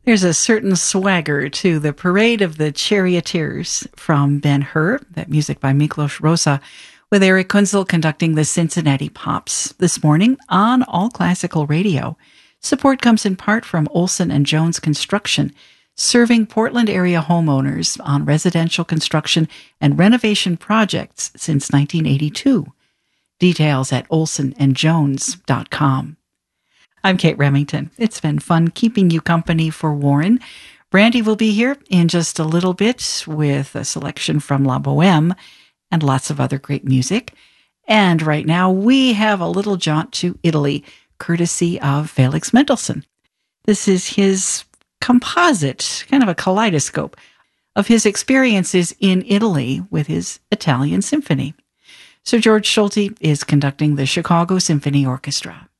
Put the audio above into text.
There's a certain swagger to the Parade of the Charioteers from Ben-Hur, that music by Miklos Rosa, with Eric Kunzel conducting the Cincinnati Pops this morning on All Classical Radio. Support comes in part from Olson & Jones Construction, serving Portland area homeowners on residential construction and renovation projects since 1982. Details at olsonandjones.com. I'm Kate Remington. It's been fun keeping you company for Warren. Brandy will be here in just a little bit with a selection from La Boheme and lots of other great music. And right now we have a little jaunt to Italy, courtesy of Felix Mendelssohn. This is his composite, kind of a kaleidoscope, of his experiences in Italy with his Italian symphony. Sir George Solti is conducting the Chicago Symphony Orchestra.